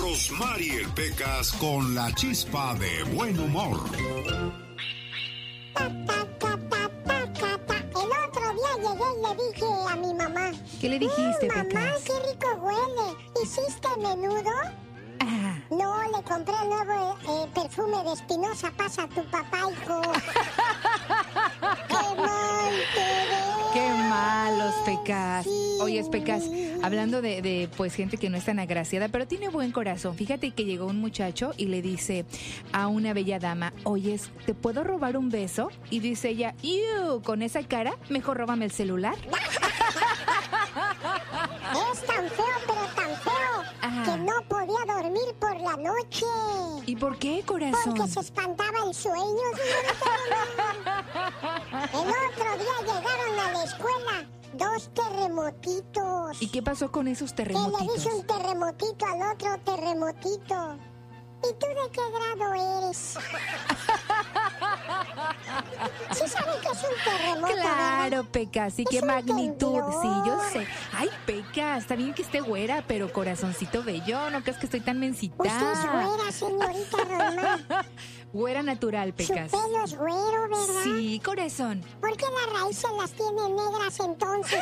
Rosmarie Pecas con la chispa de buen humor. El otro día llegué y le dije a mi mamá. ¿Qué le dijiste, mamá, Pecas? qué rico huele. ¿Hiciste menudo? Ah. No, le compré el nuevo perfume de Espinosa Paz a tu papá, hijo. ¡Qué mal te ves! ¡Qué malos, Pecas! Sí. Oye, Pecas, hablando de pues gente que no es tan agraciada, pero tiene buen corazón. Fíjate que llegó un muchacho y le dice a una bella dama, oye, ¿te puedo robar un beso? Y dice ella, ¡iu! Con esa cara, mejor róbame el celular. Es tan feo, pero tan feo, que no podía dormir por la noche. ¿Y por qué, corazón? Porque se espantaba el sueño, señorita. El otro día llegaron a la escuela 2 terremotitos. ¿Y qué pasó con esos Que le terremotitos? dice un terremotito al otro terremotito. ¿Y tú de qué grado eres? ¿Sí saben que es un terremoto, Claro, verdad? Pecas, y Es qué un magnitud. temblor. Sí, yo sé. Ay, Pecas, está bien que esté güera, pero corazoncito bello, no crees que estoy tan mensita. Usted es güera, señorita Román. Güera natural, Su Pecas. pelo es güero, ¿verdad? Sí, corazón. ¿Por qué las raíces las tiene negras entonces?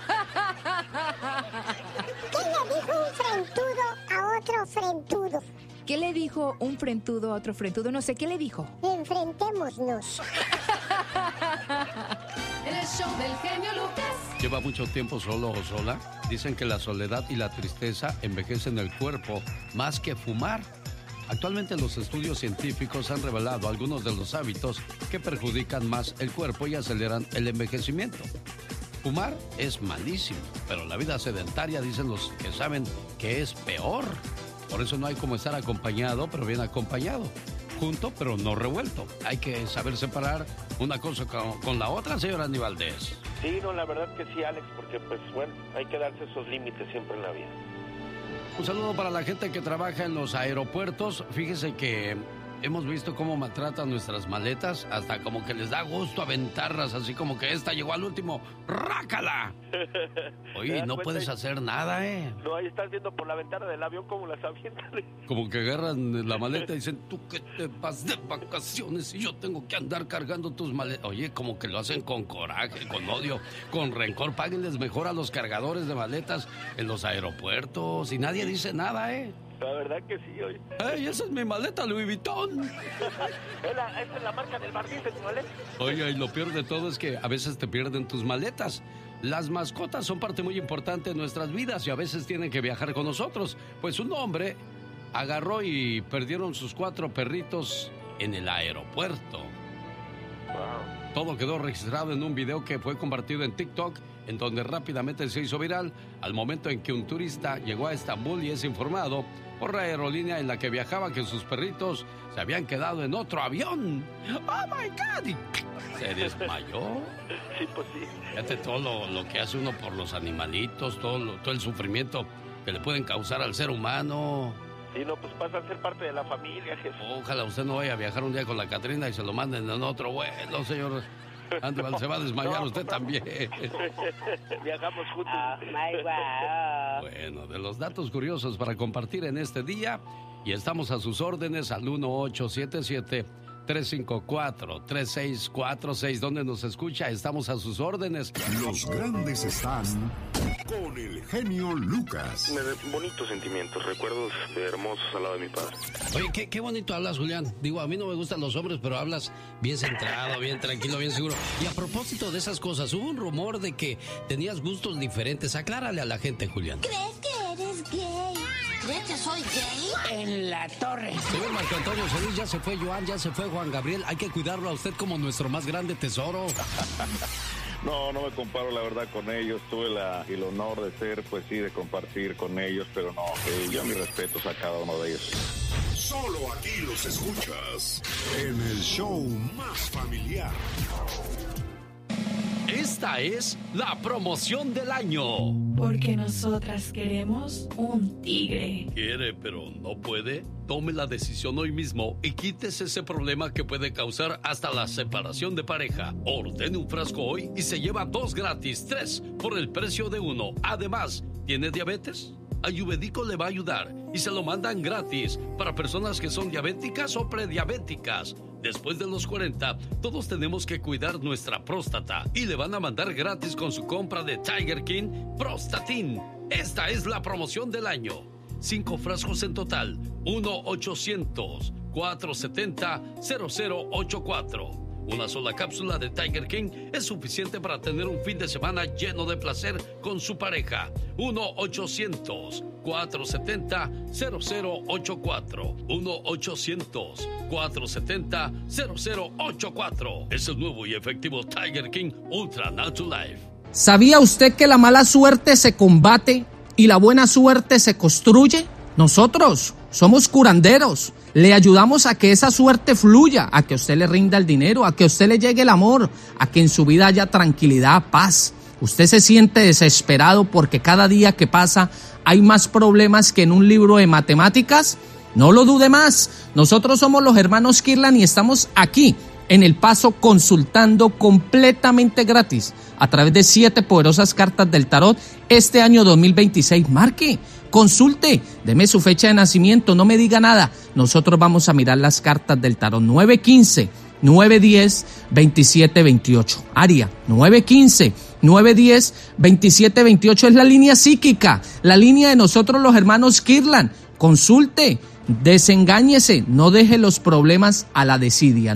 ¿Qué le dijo un frentudo a otro frentudo? ¿Qué le dijo un frentudo a otro frentudo? No sé, ¿qué le dijo? Enfrentémonos. El show del genio Lucas. ¿Lleva mucho tiempo solo o sola? Dicen que la soledad y la tristeza envejecen el cuerpo más que fumar. Actualmente los estudios científicos han revelado algunos de los hábitos que perjudican más el cuerpo y aceleran el envejecimiento. Fumar es malísimo, pero la vida sedentaria dicen los que saben que es peor. Por eso no hay como estar acompañado, pero bien acompañado. Junto, pero no revuelto. Hay que saber separar una cosa con la otra, señor Andy Valdés. Sí, no, la verdad que sí, Alex, porque pues bueno, hay que darse esos límites siempre en la vida. Un saludo para la gente que trabaja en los aeropuertos. Fíjese que hemos visto cómo maltratan nuestras maletas, hasta como que les da gusto aventarlas, así como que esta llegó al último. ¡Rácala! Oye, no puedes hacer nada, ¿eh? No, ahí estás viendo por la ventana del avión cómo las avientan. Como que agarran la maleta y dicen, tú que te vas de vacaciones y yo tengo que andar cargando tus maletas. Oye, como que lo hacen con coraje, con odio, con rencor. Páguenles mejor a los cargadores de maletas en los aeropuertos y nadie dice nada, ¿eh? La verdad que sí, oye. ¡Ey, esa es mi maleta, Louis Vuitton! Esa es la marca del barniz de tu maleta. Oye, y lo peor de todo es que a veces te pierden tus maletas. Las mascotas son parte muy importante de nuestras vidas y a veces tienen que viajar con nosotros. Pues un hombre agarró y perdieron sus 4 perritos en el aeropuerto. Wow. Todo quedó registrado en un video que fue compartido en TikTok, en donde rápidamente se hizo viral al momento en que un turista llegó a Estambul y es informado por la aerolínea en la que viajaba que sus perritos se habían quedado en otro avión. ¡Oh, my God! Y se desmayó. Sí, pues sí. Fíjate todo lo que hace uno por los animalitos, todo el sufrimiento que le pueden causar al ser humano. Sí, no, pues pasa a ser parte de la familia, jefe. Ojalá usted no vaya a viajar un día con la Catrina y se lo manden en otro vuelo, señor. Antes se va a desmayar usted también. Viajamos juntos. Bueno, de los datos curiosos para compartir en este día, y estamos a sus órdenes al 1877-354-3646, donde nos escucha, estamos a sus órdenes. Los grandes están con el genio Lucas. Bonitos sentimientos, recuerdos hermosos al lado de mi padre. Oye, qué bonito hablas, Julián. Digo, a mí no me gustan los hombres, pero hablas bien centrado, bien tranquilo, bien seguro. Y a propósito de esas cosas, hubo un rumor de que tenías gustos diferentes. Aclárale a la gente, Julián. ¿Crees que eres gay? ¿Crees que soy gay? En la torre. Señor Marco Antonio Solís, ya se fue Joan, ya se fue Juan Gabriel. Hay que cuidarlo a usted como nuestro más grande tesoro. No me comparo la verdad con ellos. Tuve el honor de ser, pues sí, de compartir con ellos, pero no, yo mis respetos a cada uno de ellos. Solo aquí los escuchas en el show más familiar. Esta es la promoción del año. Porque nosotras queremos un tigre. ¿Quiere pero no puede? Tome la decisión hoy mismo y quítese ese problema que puede causar hasta la separación de pareja. Ordene un frasco hoy y se lleva 2 gratis, 3 por el precio de 1. Además, ¿tiene diabetes? Ayurvédico le va a ayudar y se lo mandan gratis para personas que son diabéticas o prediabéticas. Después de los 40, todos tenemos que cuidar nuestra próstata y le van a mandar gratis con su compra de Tiger King Prostatin. Esta es la promoción del año. 5 frascos en total. 1-800-470-0084. Una sola cápsula de Tiger King es suficiente para tener un fin de semana lleno de placer con su pareja. 1-800-470-0084. 1-800-470-0084. Es el nuevo y efectivo Tiger King Ultra Natural Life. ¿Sabía usted que la mala suerte se combate y la buena suerte se construye? Nosotros somos curanderos. Le ayudamos a que esa suerte fluya, a que a usted le rinda el dinero, a que a usted le llegue el amor, a que en su vida haya tranquilidad, paz. Usted se siente desesperado porque cada día que pasa hay más problemas que en un libro de matemáticas. No lo dude más. Nosotros somos los hermanos Kirlan y estamos aquí en El Paso consultando completamente gratis a través de 7 poderosas cartas del tarot este año 2026. Marque, consulte, deme su fecha de nacimiento, no me diga nada. Nosotros vamos a mirar las cartas del tarot. 915-910-2728. Área 915-910-2728 es la línea psíquica, la línea de nosotros los hermanos Kirlan. Consulte, desengáñese, no deje los problemas a la desidia.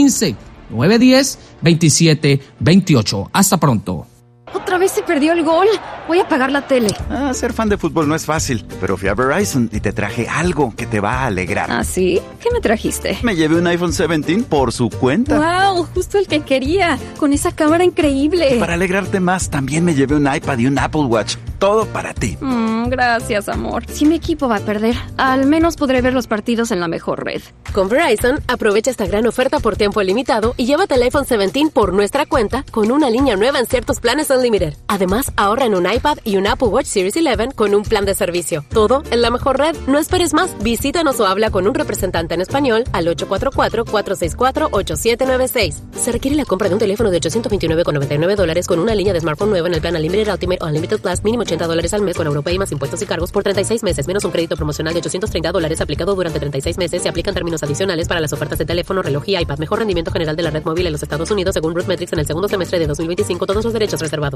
915-910-2728. Hasta pronto. Otra vez se perdió el gol. Voy a apagar la tele. Ser fan de fútbol no es fácil, pero fui a Verizon y te traje algo que te va a alegrar. ¿Ah, sí? ¿Qué me trajiste? Me llevé un iPhone 17 por su cuenta. ¡Wow! Justo el que quería, con esa cámara increíble. Y para alegrarte más, también me llevé un iPad y un Apple Watch. Todo para ti. Gracias, amor. Si mi equipo va a perder, al menos podré ver los partidos en la mejor red. Con Verizon, aprovecha esta gran oferta por tiempo limitado y llévate el iPhone 17 por nuestra cuenta con una línea nueva en ciertos planes Unlimited. Además, ahorra en un iPad y un Apple Watch Series 11 con un plan de servicio. Todo en la mejor red. No esperes más. Visítanos o habla con un representante en español al 844-464-8796. Se requiere la compra de un teléfono de $829,99 con una línea de smartphone nueva en el plan Unlimited Ultimate o Unlimited Plus, mínimo $80 al mes con Europay más impuestos y cargos por 36 meses, menos un crédito promocional de $830 aplicado durante 36 meses. Se aplican términos adicionales para las ofertas de teléfono, reloj y iPad. Mejor rendimiento general de la red móvil en los Estados Unidos según RootMetrics en el segundo semestre de 2025. Todos los derechos reservados.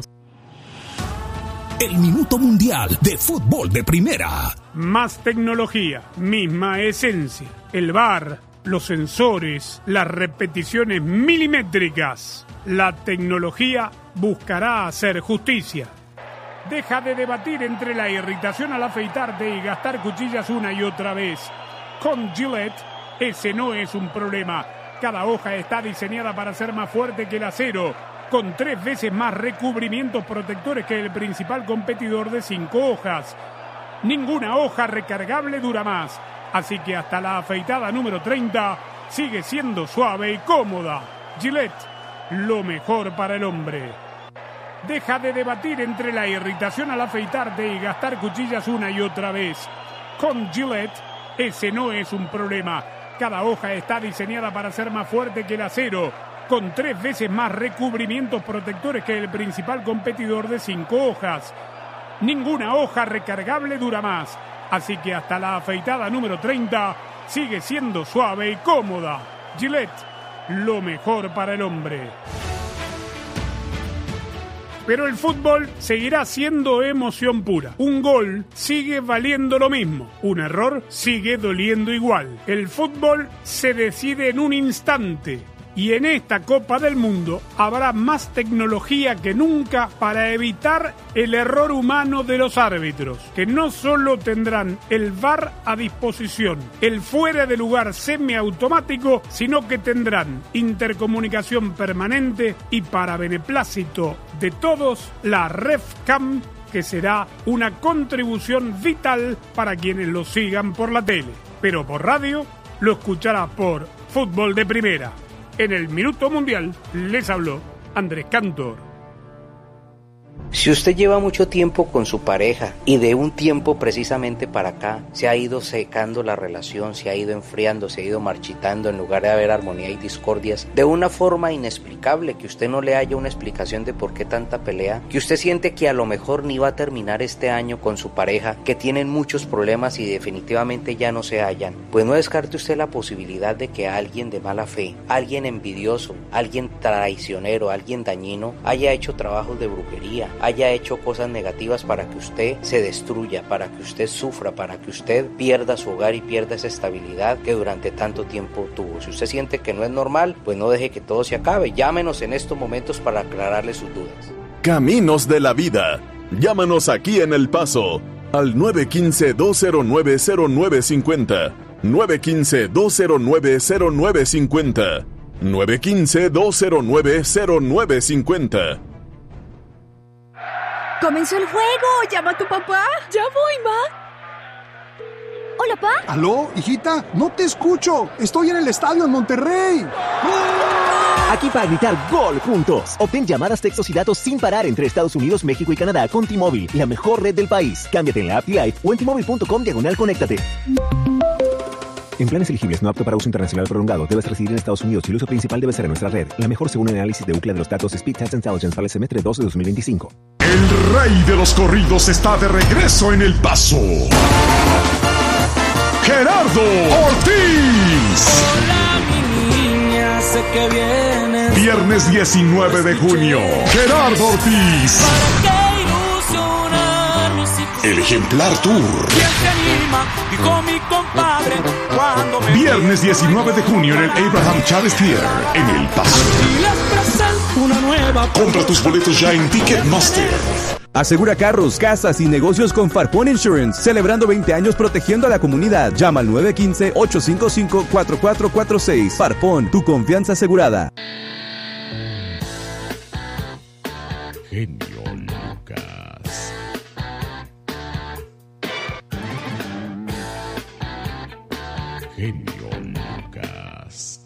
El Minuto Mundial de Fútbol de Primera. Más tecnología, misma esencia. El VAR, los sensores, las repeticiones milimétricas. La tecnología buscará hacer justicia. Deja de debatir entre la irritación al afeitarte y gastar cuchillas una y otra vez. Con Gillette, ese no es un problema. Cada hoja está diseñada para ser más fuerte que el acero, con 3 veces más recubrimientos protectores que el principal competidor de 5 hojas. Ninguna hoja recargable dura más, así que hasta la afeitada número 30 sigue siendo suave y cómoda. Gillette, lo mejor para el hombre. Deja de debatir entre la irritación al afeitarte y gastar cuchillas una y otra vez. Con Gillette, ese no es un problema. Cada hoja está diseñada para ser más fuerte que el acero, con 3 veces más recubrimientos protectores que el principal competidor de 5 hojas. Ninguna hoja recargable dura más, así que hasta la afeitada número 30 sigue siendo suave y cómoda. Gillette, lo mejor para el hombre. Pero el fútbol seguirá siendo emoción pura. Un gol sigue valiendo lo mismo. Un error sigue doliendo igual. El fútbol se decide en un instante. Y en esta Copa del Mundo habrá más tecnología que nunca para evitar el error humano de los árbitros, que no solo tendrán el VAR a disposición, el fuera de lugar semiautomático, sino que tendrán intercomunicación permanente y para beneplácito de todos, la RefCam, que será una contribución vital para quienes lo sigan por la tele. Pero por radio lo escuchará por Fútbol de Primera. En el Minuto Mundial les habló Andrés Cantor. Si usted lleva mucho tiempo con su pareja y de un tiempo precisamente para acá se ha ido secando la relación, se ha ido enfriando, se ha ido marchitando en lugar de haber armonía y discordias, de una forma inexplicable, que usted no le haya una explicación de por qué tanta pelea, que usted siente que a lo mejor ni va a terminar este año con su pareja, que tienen muchos problemas y definitivamente ya no se hallan, pues no descarte usted la posibilidad de que alguien de mala fe, alguien envidioso, alguien traicionero, alguien dañino, haya hecho trabajos de brujería, haya hecho cosas negativas para que usted se destruya, para que usted sufra, para que usted pierda su hogar y pierda esa estabilidad que durante tanto tiempo tuvo. Si usted siente que no es normal, pues no deje que todo se acabe. Llámenos en estos momentos para aclararle sus dudas. Caminos de la vida. Llámanos aquí en El Paso al 915-209-0950. 915-209-0950. 915-209-0950. ¡Comenzó el juego! ¡Llama a tu papá! ¡Ya voy, ma! Hola, pa. ¿Aló, hijita? No te escucho. Estoy en el estadio en Monterrey. Aquí para gritar gol juntos. Obtén llamadas, textos y datos sin parar entre Estados Unidos, México y Canadá con T-Mobile, la mejor red del país. Cámbiate en la app T-Life o en T-Mobile.com/conéctate. En planes elegibles no apto para uso internacional prolongado, debes residir en Estados Unidos y el uso principal debe ser en nuestra red. La mejor según el análisis de Ookla de los datos Speedtest Intelligence para el semestre 2 de 2025. El rey de los corridos está de regreso en El Paso. ¡Gerardo Ortiz! Hola, mi niña, sé que vienes. Viernes 19 de junio, Gerardo Ortiz. El Ejemplar Tour. Dijo mi compadre, cuando me Viernes 19 de junio en el Abraham Chávez Theater, en El Paso. una nueva. Compra tus boletos ya en Ticketmaster. Asegura carros, casas y negocios con Farpon Insurance, celebrando 20 años protegiendo a la comunidad. Llama al 915-855-4446. Farpon, tu confianza asegurada. Genio Lucas. Genio Lucas.